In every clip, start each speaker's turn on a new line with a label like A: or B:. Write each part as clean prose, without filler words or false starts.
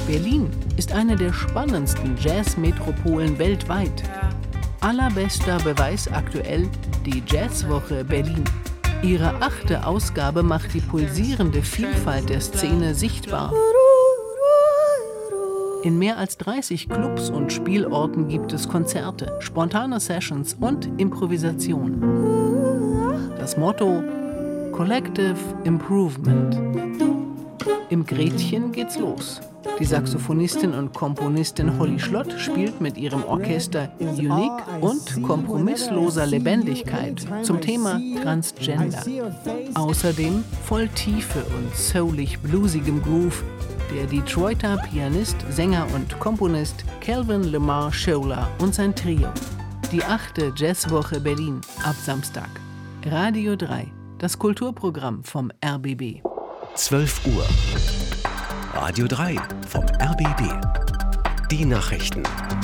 A: Berlin ist eine der spannendsten Jazz-Metropolen weltweit. Allerbester Beweis aktuell die Jazzwoche Berlin. Ihre 8. Ausgabe macht die pulsierende Vielfalt der Szene sichtbar. In mehr als 30 Clubs und Spielorten gibt es Konzerte, spontane Sessions und Improvisation. Das Motto: Collective Improvement. Im Gretchen geht's los. Die Saxophonistin und Komponistin Holly Schlott spielt mit ihrem Orchester Unique und kompromissloser Lebendigkeit zum Thema Transgender. Außerdem voll Tiefe und soulig-bluesigem Groove der Detroiter Pianist, Sänger und Komponist Calvin Lamar Scholer und sein Trio. Die 8. Jazzwoche Berlin ab Samstag. Radio 3, das Kulturprogramm vom RBB.
B: 12 Uhr. Radio 3 vom RBB. Die Nachrichten.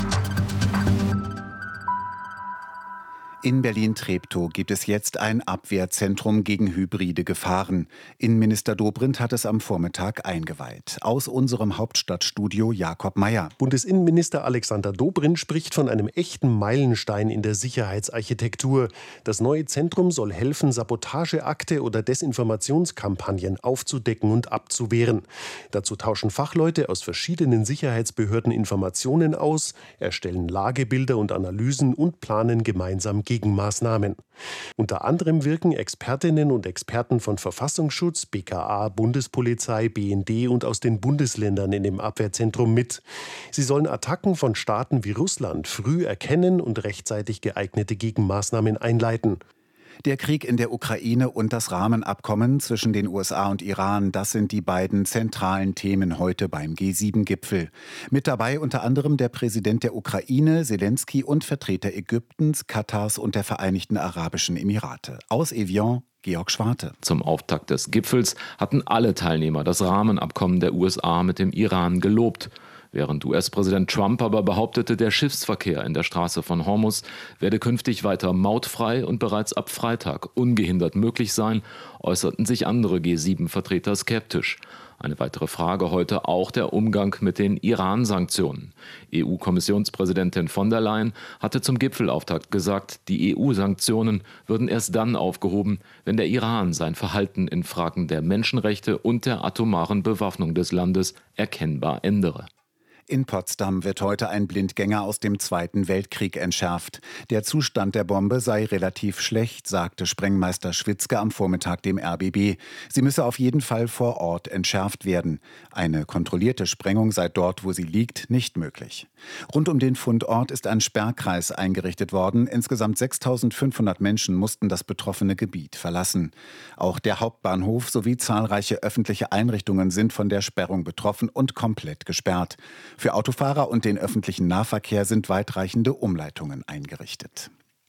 C: In Berlin-Treptow gibt es jetzt ein Abwehrzentrum gegen hybride Gefahren. Innenminister Dobrindt hat es am Vormittag eingeweiht. Aus unserem Hauptstadtstudio Jakob Mayer.
D: Bundesinnenminister Alexander Dobrindt spricht von einem echten Meilenstein in der Sicherheitsarchitektur. Das neue Zentrum soll helfen, Sabotageakte oder Desinformationskampagnen aufzudecken und abzuwehren. Dazu tauschen Fachleute aus verschiedenen Sicherheitsbehörden Informationen aus, erstellen Lagebilder und Analysen und planen gemeinsam Gegenmaßnahmen. Unter anderem wirken Expertinnen und Experten von Verfassungsschutz, BKA, Bundespolizei, BND und aus den Bundesländern in dem Abwehrzentrum mit. Sie sollen Attacken von Staaten wie Russland früh erkennen und rechtzeitig geeignete Gegenmaßnahmen einleiten.
C: Der Krieg in der Ukraine und das Rahmenabkommen zwischen den USA und Iran, das sind die beiden zentralen Themen heute beim G7-Gipfel. Mit dabei unter anderem der Präsident der Ukraine, Selenskyj, und Vertreter Ägyptens, Katars und der Vereinigten Arabischen Emirate. Aus Evian, Georg Schwarte.
E: Zum Auftakt des Gipfels hatten alle Teilnehmer das Rahmenabkommen der USA mit dem Iran gelobt. Während US-Präsident Trump aber behauptete, der Schiffsverkehr in der Straße von Hormuz werde künftig weiter mautfrei und bereits ab Freitag ungehindert möglich sein, äußerten sich andere G7-Vertreter skeptisch. Eine weitere Frage heute auch der Umgang mit den Iran-Sanktionen. EU-Kommissionspräsidentin von der Leyen hatte zum Gipfelauftakt gesagt, die EU-Sanktionen würden erst dann aufgehoben, wenn der Iran sein Verhalten in Fragen der Menschenrechte und der atomaren Bewaffnung des Landes erkennbar ändere.
C: In Potsdam wird heute ein Blindgänger aus dem Zweiten Weltkrieg entschärft. Der Zustand der Bombe sei relativ schlecht, sagte Sprengmeister Schwitzke am Vormittag dem RBB. Sie müsse auf jeden Fall vor Ort entschärft werden. Eine kontrollierte Sprengung sei dort, wo sie liegt, nicht möglich. Rund um den Fundort ist ein Sperrkreis eingerichtet worden. Insgesamt 6.500 Menschen mussten das betroffene Gebiet verlassen. Auch der Hauptbahnhof sowie zahlreiche öffentliche Einrichtungen sind von der Sperrung betroffen und komplett gesperrt. Für Autofahrer und den öffentlichen Nahverkehr sind weitreichende Umleitungen eingerichtet.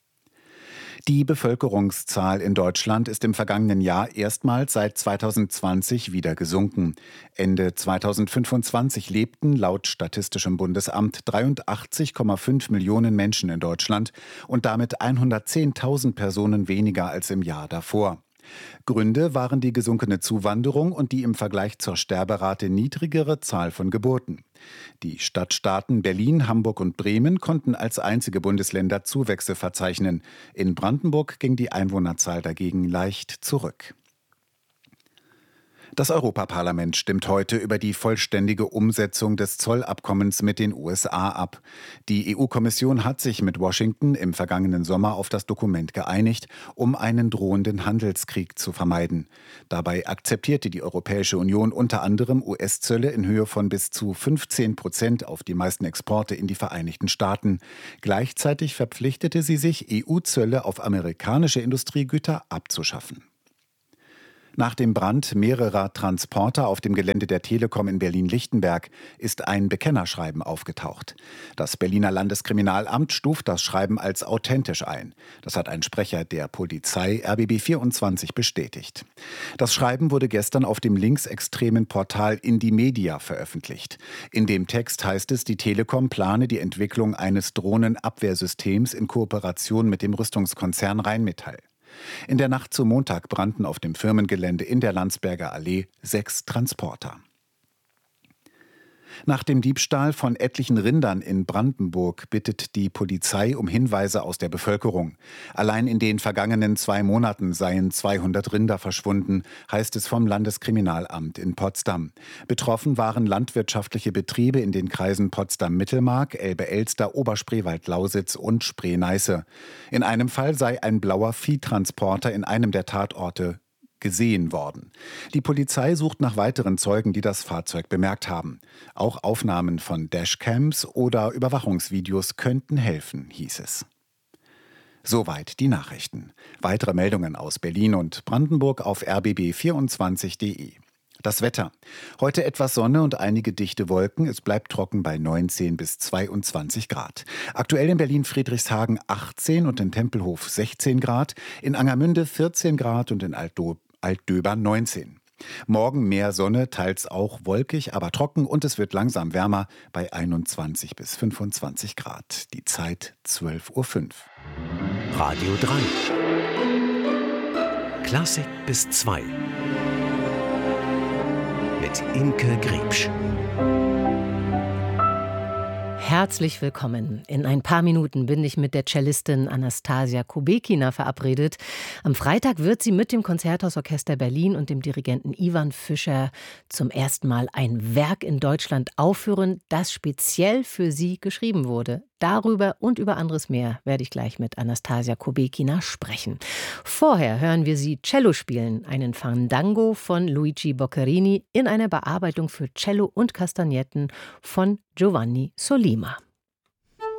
C: Die Bevölkerungszahl in Deutschland ist im vergangenen Jahr erstmals seit 2020 wieder gesunken. Ende 2025 lebten laut Statistischem Bundesamt 83,5 Millionen Menschen in Deutschland und damit 110.000 Personen weniger als im Jahr davor. Gründe waren die gesunkene Zuwanderung und die im Vergleich zur Sterberate niedrigere Zahl von Geburten. Die Stadtstaaten Berlin, Hamburg und Bremen konnten als einzige Bundesländer Zuwächse verzeichnen. In Brandenburg ging die Einwohnerzahl dagegen leicht zurück. Das Europaparlament stimmt heute über die vollständige Umsetzung des Zollabkommens mit den USA ab. Die EU-Kommission hat sich mit Washington im vergangenen Sommer auf das Dokument geeinigt, um einen drohenden Handelskrieg zu vermeiden. Dabei akzeptierte die Europäische Union unter anderem US-Zölle in Höhe von bis zu 15% auf die meisten Exporte in die Vereinigten Staaten. Gleichzeitig verpflichtete sie sich, EU-Zölle auf amerikanische Industriegüter abzuschaffen. Nach dem Brand mehrerer Transporter auf dem Gelände der Telekom in Berlin-Lichtenberg ist ein Bekennerschreiben aufgetaucht. Das Berliner Landeskriminalamt stuft das Schreiben als authentisch ein. Das hat ein Sprecher der Polizei RBB 24 bestätigt. Das Schreiben wurde gestern auf dem linksextremen Portal Indymedia veröffentlicht. In dem Text heißt es, die Telekom plane die Entwicklung eines Drohnenabwehrsystems in Kooperation mit dem Rüstungskonzern Rheinmetall. In der Nacht zum Montag brannten auf dem Firmengelände in der Landsberger Allee 6 Transporter. Nach dem Diebstahl von etlichen Rindern in Brandenburg bittet die Polizei um Hinweise aus der Bevölkerung. Allein in den vergangenen 2 Monaten seien 200 Rinder verschwunden, heißt es vom Landeskriminalamt in Potsdam. Betroffen waren landwirtschaftliche Betriebe in den Kreisen Potsdam-Mittelmark, Elbe-Elster, Oberspreewald-Lausitz und Spree-Neiße. In einem Fall sei ein blauer Viehtransporter in einem der Tatorte gesehen worden. Die Polizei sucht nach weiteren Zeugen, die das Fahrzeug bemerkt haben. Auch Aufnahmen von Dashcams oder Überwachungsvideos könnten helfen, hieß es. Soweit die Nachrichten. Weitere Meldungen aus Berlin und Brandenburg auf rbb24.de. Das Wetter. Heute etwas Sonne und einige dichte Wolken. Es bleibt trocken bei 19 bis 22 Grad. Aktuell in Berlin-Friedrichshagen 18 und in Tempelhof 16 Grad. In Angermünde 14 Grad und in Altdöbern 19. Morgen mehr Sonne, teils auch wolkig, aber trocken und es wird langsam wärmer bei 21 bis 25 Grad. Die Zeit 12:05 Uhr.
B: Radio 3. Klassik bis 2. Mit Imke Griebsch.
F: Herzlich willkommen. In ein paar Minuten bin ich mit der Cellistin Anastasia Kubekina verabredet. Am Freitag wird sie mit dem Konzerthausorchester Berlin und dem Dirigenten Ivan Fischer zum ersten Mal ein Werk in Deutschland aufführen, das speziell für sie geschrieben wurde. Darüber und über anderes mehr werde ich gleich mit Anastasia Kubekina sprechen. Vorher hören wir sie Cello spielen, einen Fandango von Luigi Boccherini in einer Bearbeitung für Cello und Kastagnetten von Giovanni Sollima.